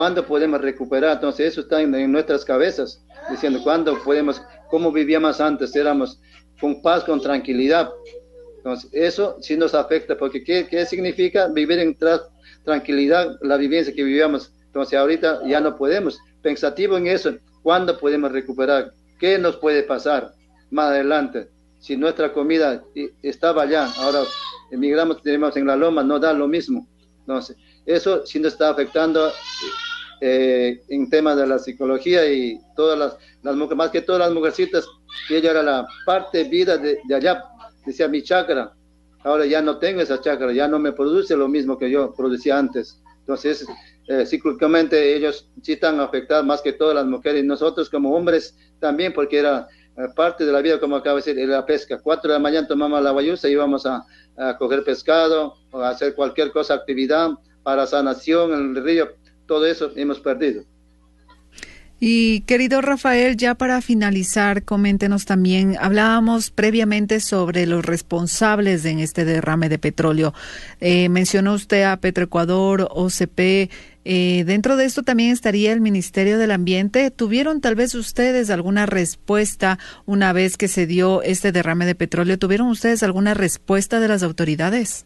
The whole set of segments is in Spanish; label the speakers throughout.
Speaker 1: ¿cuándo podemos recuperar? Entonces eso está en nuestras cabezas, diciendo cuándo podemos, cómo vivíamos antes, éramos con paz, con tranquilidad. Entonces eso sí nos afecta, porque ¿qué significa vivir en tranquilidad, la vivencia que vivíamos? Entonces ahorita ya no podemos, pensativo en eso, ¿cuándo podemos recuperar? ¿Qué nos puede pasar más adelante? Si nuestra comida estaba allá, ahora emigramos, tenemos en la loma, no da lo mismo. Entonces, eso sí nos está afectando en temas de la psicología, y todas las mujeres, más que todas las mujercitas, que ella era la parte vida de allá, decía mi chakra, ahora ya no tengo esa chakra, ya no me produce lo mismo que yo producía antes. Entonces, psicológicamente ellos sí están afectados más que todas las mujeres, y nosotros como hombres también, porque era parte de la vida, como acabo de decir, era la pesca. 4 de la mañana tomamos la guayusa y íbamos a coger pescado, o a hacer cualquier cosa, actividad para sanación en el río. Todo eso hemos perdido.
Speaker 2: Y querido Rafael, ya para finalizar, coméntenos también, hablábamos previamente sobre los responsables en este derrame de petróleo. Mencionó usted a Petroecuador, OCP. Dentro de esto también estaría el Ministerio del Ambiente. ¿Tuvieron tal vez ustedes alguna respuesta una vez que se dio este derrame de petróleo? ¿Tuvieron ustedes alguna respuesta de las autoridades?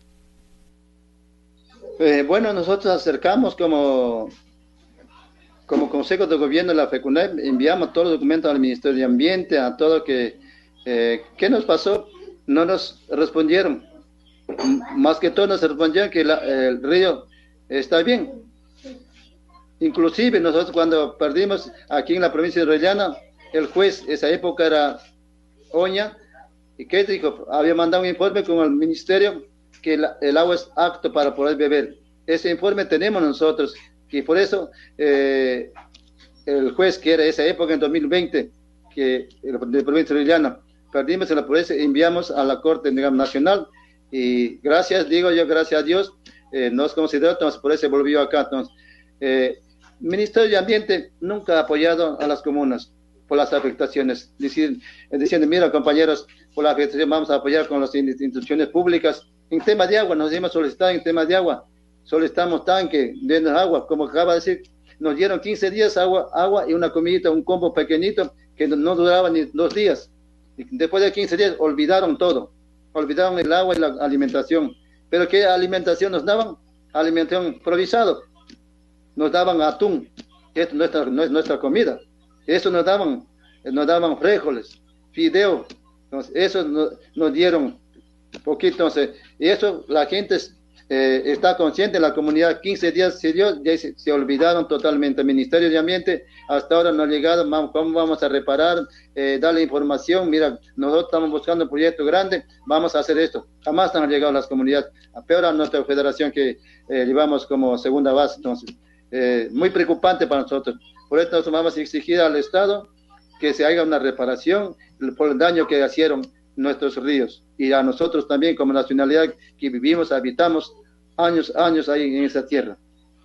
Speaker 1: Bueno, nosotros acercamos como Consejo de Gobierno de la FECUNAIP, enviamos todos los documentos al Ministerio de Ambiente, a todo que, ¿qué nos pasó? No nos respondieron. Más que todo nos respondieron que el río está bien. Inclusive nosotros cuando perdimos aquí en la provincia de Orellana, el juez, esa época era Oña, y ¿qué dijo? Había mandado un informe con el ministerio que el agua es apto para poder beber. Ese informe tenemos nosotros, y por eso el juez, que era esa época en 2020, que de provincia de Orellana, perdimos en la pobreza, enviamos a la Corte Nacional, y gracias a Dios, nos consideró, entonces por eso se volvió acá. Entonces, Ministerio de Ambiente nunca ha apoyado a las comunas por las afectaciones, diciendo, mira compañeros, por la afectación vamos a apoyar con las instituciones públicas. En tema de agua, nos hemos solicitado en tema de agua, solicitamos tanque, denos agua, como acaba de decir, nos dieron 15 días agua y una comidita, un combo pequeñito que no duraba ni 2 días. Y después de 15 días olvidaron todo, olvidaron el agua y la alimentación. ¿Pero qué alimentación nos daban? Alimentación improvisada. Nos daban atún, esto no es nuestra comida. Eso nos daban frijoles, fideo. Entonces, eso nos dieron poquito. Entonces, y eso la gente está consciente, la comunidad. 15 días se dio, ya se olvidaron totalmente. El Ministerio de Ambiente hasta ahora no ha llegado. ¿Cómo vamos a reparar? Darle información. Mira, nosotros estamos buscando un proyecto grande, vamos a hacer esto. Jamás han llegado las comunidades. Peor a nuestra federación, que llevamos como segunda base. Entonces, muy preocupante para nosotros. Por eso nosotros vamos a exigir al Estado que se haga una reparación por el daño que hicieron nuestros ríos, y a nosotros también como nacionalidad que vivimos, habitamos años ahí en esa tierra.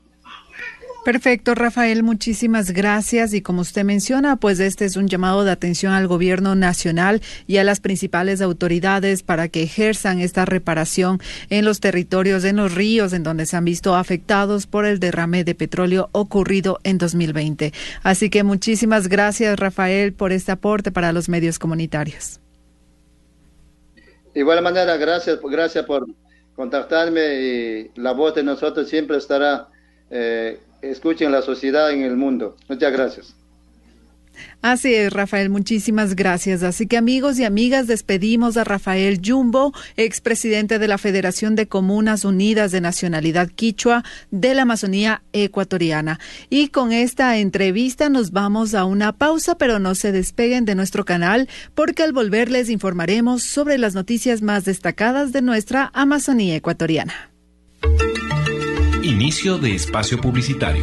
Speaker 2: Perfecto, Rafael, muchísimas gracias. Y como usted menciona, pues este es un llamado de atención al gobierno nacional y a las principales autoridades para que ejerzan esta reparación en los territorios, en los ríos, en donde se han visto afectados por el derrame de petróleo ocurrido en 2020. Así que muchísimas gracias, Rafael, por este aporte para los medios comunitarios.
Speaker 1: De igual manera, gracias por contactarme, y la voz de nosotros siempre estará escuchen la sociedad en el mundo. Muchas gracias.
Speaker 2: Así es, Rafael, muchísimas gracias. Así que amigos y amigas, despedimos a Rafael Yumbo, expresidente de la Federación de Comunas Unidas de Nacionalidad Quichua de la Amazonía Ecuatoriana. Y con esta entrevista nos vamos a una pausa, pero no se despeguen de nuestro canal, porque al volver les informaremos sobre las noticias más destacadas de nuestra Amazonía Ecuatoriana.
Speaker 3: Inicio de espacio publicitario.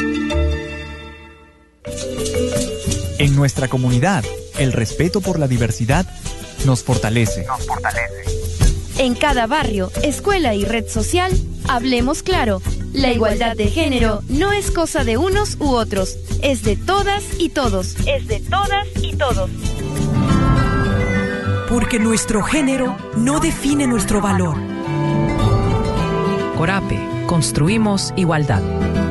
Speaker 4: En nuestra comunidad, el respeto por la diversidad nos fortalece.
Speaker 5: En cada barrio, escuela y red social, hablemos claro. La igualdad de género no es cosa de unos u otros, es de todas y todos. Es de todas y todos.
Speaker 6: Porque nuestro género no define nuestro valor.
Speaker 7: Corape, construimos igualdad.